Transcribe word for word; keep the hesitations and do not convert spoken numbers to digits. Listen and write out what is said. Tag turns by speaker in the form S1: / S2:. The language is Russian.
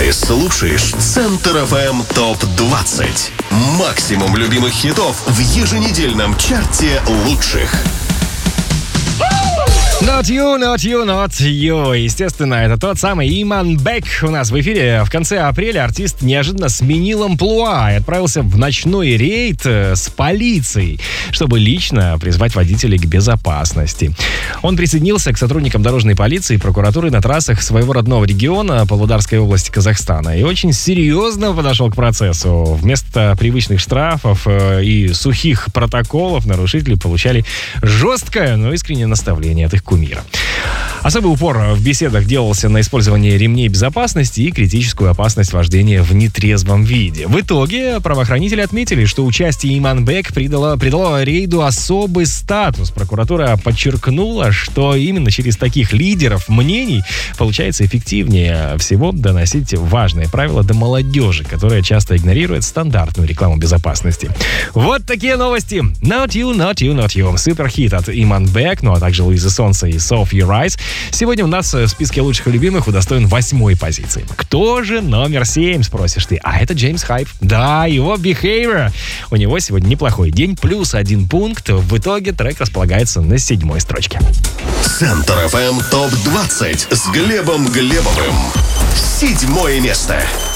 S1: Ты слушаешь Центр эф эм топ двадцать. Максимум любимых хитов в еженедельном чарте лучших.
S2: Not you, not you, not you. Естественно, это тот самый Иман Бек у нас в эфире. В конце апреля артист неожиданно сменил амплуа и отправился в ночной рейд с полицией, чтобы лично призвать водителей к безопасности. Он присоединился к сотрудникам дорожной полиции и прокуратуры на трассах своего родного региона Павлодарской области Казахстана и очень серьезно подошел к процессу. Вместо привычных штрафов и сухих протоколов нарушители получали жесткое, но искреннее наставление от их кумира. Особый упор в беседах делался на использовании ремней безопасности и критическую опасность вождения в нетрезвом виде. В итоге правоохранители отметили, что участие Иман Бек придало, придало рейду особый статус. Прокуратура подчеркнула, что именно через таких лидеров мнений получается эффективнее всего доносить важные правила до молодежи, которая часто игнорирует стандартную рекламу безопасности. Вот такие новости. Not you, not you, not you. Суперхит от Иман Бек, ну а также Луизы Сонса и Sophie Rice. Сегодня у нас в списке лучших и любимых удостоен восьмой позиции. Кто же номер семь, спросишь ты? А это Джеймс Хайп. Да, его Behavior. У него сегодня неплохой день, плюс один пункт. В итоге трек располагается на седьмой строчке.
S1: Центр эф эм топ двадцать с Глебом Глебовым. Седьмое место.